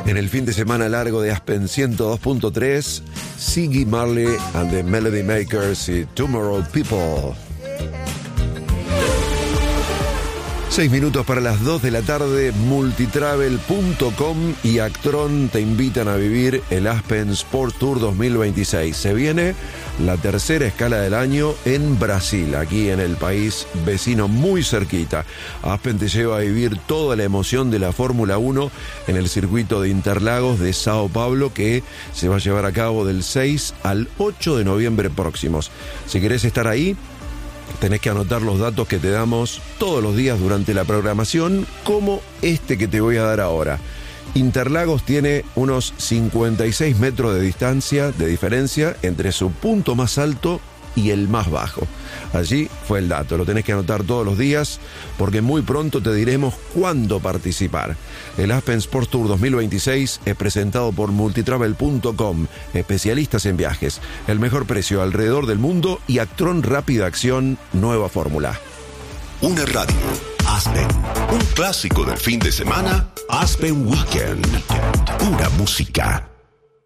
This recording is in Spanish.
En el fin de semana largo de Aspen 102.3, Ziggy Marley and the Melody Makers y Tomorrow People. 6 minutos para las 2 de la tarde, multitravel.com y Actron te invitan a vivir el Aspen Sport Tour 2026. Se viene la tercera escala del año en Brasil, aquí en el país vecino, muy cerquita. Aspen te lleva a vivir toda la emoción de la Fórmula 1 en el circuito de Interlagos de Sao Paulo, que se va a llevar a cabo del 6 al 8 de noviembre próximos. Si querés estar ahí, tenés que anotar los datos que te damos todos los días durante la programación, como este que te voy a dar ahora. Interlagos tiene unos 56 metros de diferencia entre su punto más alto y el más bajo. Allí fue el dato, lo tenés que anotar todos los días porque muy pronto te diremos cuándo participar. El Aspen Sport Tour 2026 es presentado por multitravel.com, especialistas en viajes, el mejor precio alrededor del mundo y Actron Rápida Acción, nueva fórmula. Una radio, Aspen, un clásico del fin de semana, Aspen Weekend, pura música.